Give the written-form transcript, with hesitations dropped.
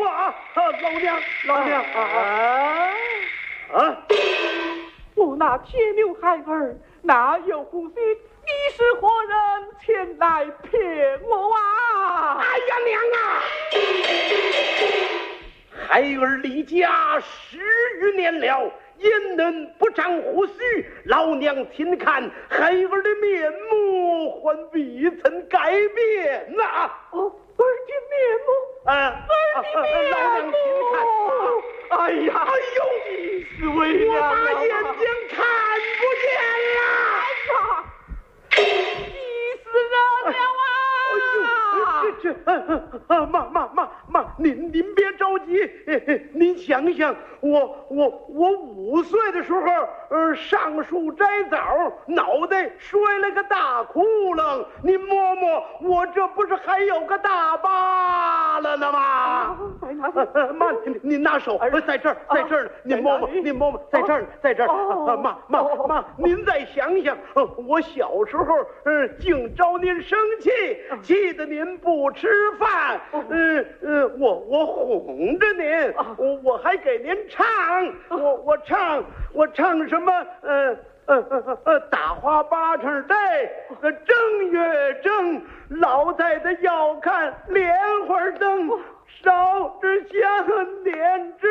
老娘我那铁牛孩儿哪有呼吸？你是何人前来骗我啊？ 哎呀娘啊！孩儿离家10余年了，焉能不长胡须？老娘亲看孩儿的面目还未曾改变呐！ 儿的面目，儿的面目， 老娘亲看！ 哎呀，你是为娘啊！ 我把眼睛看不见了！ 你死人了啊！ 妈，您别着急，您想想，我5岁的时候，上树摘枣，脑袋摔了个大窟窿，您摸摸，我这不是还有个大疤了呢吗？妈，您拿手，在这儿呢，您摸摸，在这儿，妈，您再想想，我小时候，净招您生气，气得您不吃饭，我哄着您，我还给您唱，我唱什么？打花巴掌带，正月正，老太太要看莲花灯，烧纸香，点着